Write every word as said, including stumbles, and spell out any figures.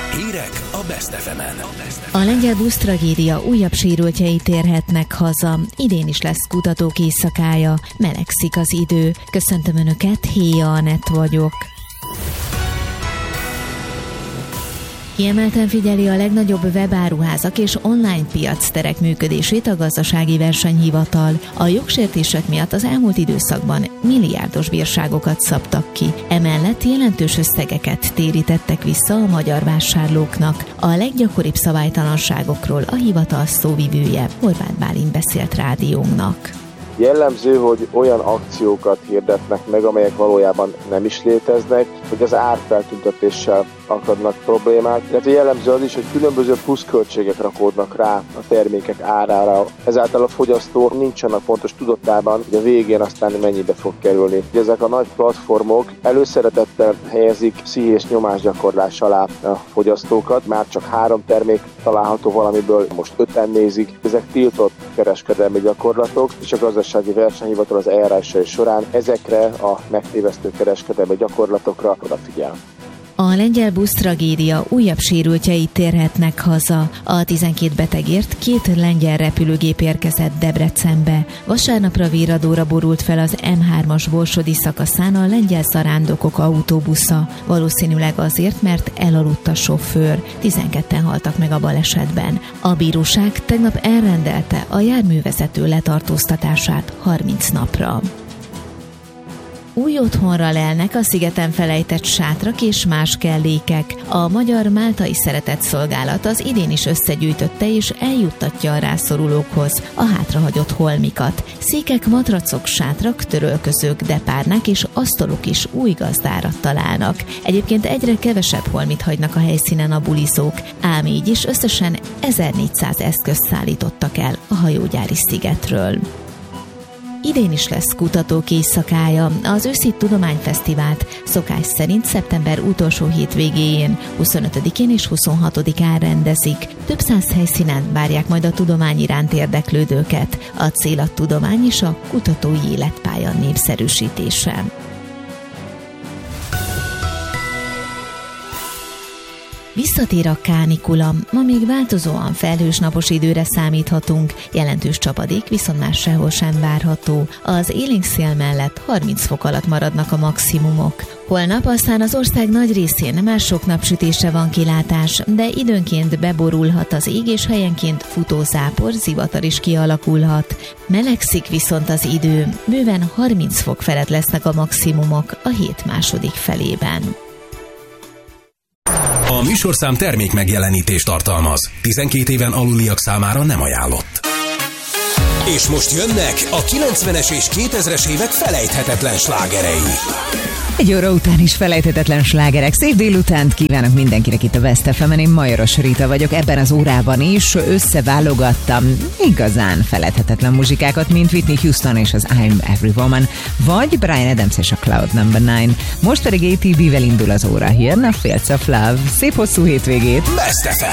Hírek a Best ef emen. A lengyel busztragédia újabb sérültjei térhetnek haza. Idén is lesz kutatók éjszakája. Melegszik az idő. Köszöntöm Önöket, Héja Anett vagyok. Kiemelten figyeli a legnagyobb webáruházak és online piacterek működését a Gazdasági Versenyhivatal. A jogsértések miatt az elmúlt időszakban milliárdos bírságokat szabtak ki. Emellett jelentős összegeket térítettek vissza a magyar vásárlóknak. A leggyakoribb szabálytalanságokról a hivatal szóvivője, Horváth Bálint beszélt rádiónknak. Jellemző, hogy olyan akciókat hirdetnek meg, amelyek valójában nem is léteznek, hogy az árfeltüntetéssel akadnak problémák, illetve jellemző az is, hogy különböző pluszköltségek rakódnak rá a termékek árára. Ezáltal a fogyasztó nincs annak pontos tudatában, hogy a végén aztán mennyibe fog kerülni. Ezek a nagy platformok előszeretettel helyezik pszichés nyomásgyakorlás alá a fogyasztókat, már csak három termék található valamiből, most öten nézik. Ezek tiltott kereskedelmi gyakorlatok, és a Gazdasági Versenyhivatal az eljárásai során ezekre a megtévesztő kereskedelmi gyakorlatokra odafigyel. A lengyel busztragédia újabb sérültjei térhetnek haza. A tizenkét betegért két lengyel repülőgép érkezett Debrecenbe. Vasárnapra virradóra borult fel az em hármas borsodi szakaszán a lengyel zarándokok autóbusza. Valószínűleg azért, mert elaludt a sofőr. tizenketten haltak meg a balesetben. A bíróság tegnap elrendelte a járművezető letartóztatását harminc napra. Új otthonra lelnek a szigeten felejtett sátrak és más kellékek. A Magyar Máltai Szeretetszolgálat az idén is összegyűjtötte és eljuttatja a rászorulókhoz a hátrahagyott holmikat. Székek, matracok, sátrak, törölközők, depárnák és asztalok is új gazdára találnak. Egyébként egyre kevesebb holmit hagynak a helyszínen a bulizók, ám így is összesen ezernégyszáz eszközt szállítottak el a hajógyári szigetről. Idén is lesz kutatók éjszakája. Az őszi tudományfesztivált szokás szerint szeptember utolsó hétvégéjén, huszonötödikén és huszonhatodikán rendezik. Több száz helyszínen várják majd a tudomány iránt érdeklődőket. A cél a tudomány és a kutatói életpálya népszerűsítése. Visszatér a kánikula, ma még változóan felhős napos időre számíthatunk, jelentős csapadék viszont már sehol sem várható. Az élénk szél mellett harminc fok alatt maradnak a maximumok. Holnap aztán az ország nagy részén már sok napsütésre van kilátás, de időnként beborulhat az ég, és helyenként futózápor, zivatar is kialakulhat. Melegszik viszont az idő, bőven harminc fok felett lesznek a maximumok a hét második felében. A műsorszám termék megjelenítést tartalmaz. tizenkét éven aluliak számára nem ajánlott. És most jönnek a kilencvenes és kétezres évek felejthetetlen slágerei. Egy óra után is felejthetetlen slágerek. Szép délutánt kívánok mindenkinek itt a Best ef emen. Én Majoros Rita vagyok. Ebben az órában is összeválogattam igazán felejthetetlen muzsikákat, mint Whitney Houston és az I'm Every Woman, vagy Bryan Adams és a Cloud number nine. Most pedig á té bé-vel indul az óra. Jön a Fields of Love. Szép hosszú hétvégét! Best ef em.